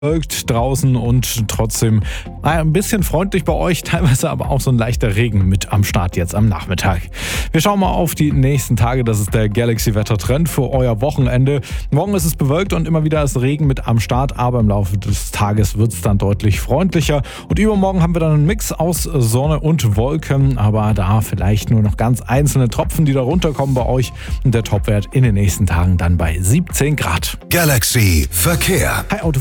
bewölkt draußen und trotzdem ein bisschen freundlich bei euch, teilweise aber auch so ein leichter Regen mit am Start jetzt am Nachmittag. Wir schauen mal auf die nächsten Tage, das ist der Galaxy-Wetter-Trend für euer Wochenende. Morgen ist es bewölkt und immer wieder ist Regen mit am Start, aber im Laufe des Tages wird es dann deutlich freundlicher. Und übermorgen haben wir dann einen Mix aus Sonne und Wolken, aber da vielleicht nur noch ganz einzelne Tropfen, die da runterkommen bei euch. Und der Topwert in den nächsten Tagen dann bei 17 Grad. Galaxy Verkehr. Hi, Auto